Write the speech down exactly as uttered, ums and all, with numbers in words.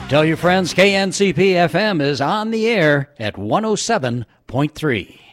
Tell your friends K N C P F M is on the air at one oh seven point three.